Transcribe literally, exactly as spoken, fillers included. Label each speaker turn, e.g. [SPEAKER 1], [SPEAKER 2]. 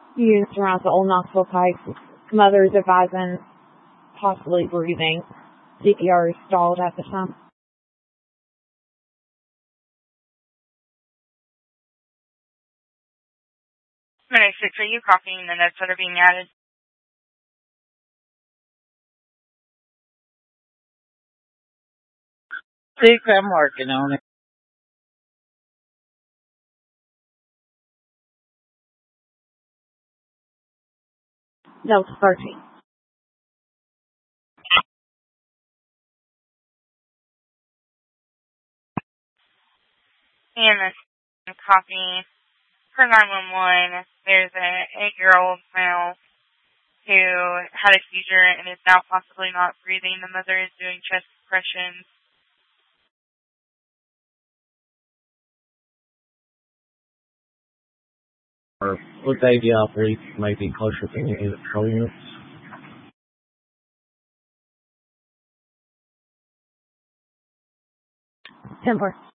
[SPEAKER 1] used around the old Knoxville Pike. Mother's advising possibly breathing. C P R is stalled at the time.
[SPEAKER 2] Minute six, are you copying the notes that are being added?
[SPEAKER 3] Six, I'm working on it.
[SPEAKER 1] That was thirteen.
[SPEAKER 2] And the copy for nine one one, there's an eight-year-old male who had a seizure and is now possibly not breathing. The mother is doing chest compressions.
[SPEAKER 4] Or put baby off three, might be closer to any of the control units.
[SPEAKER 1] ten four.